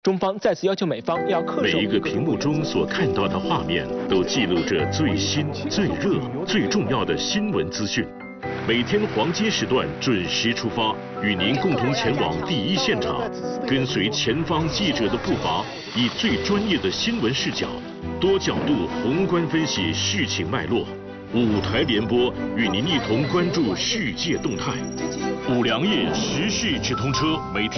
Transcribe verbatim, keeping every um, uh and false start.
中方再次要求美方要恪守。 每一个屏幕中所看到的画面，都记录着最新、最热、最重要的新闻资讯。每天黄金时段准时出发，与您共同前往第一现场，跟随前方记者的步伐，以最专业的新闻视角，多角度宏观分析事情脉络。五台联播与您一同关注世界动态。五粮液时事直通车，每天。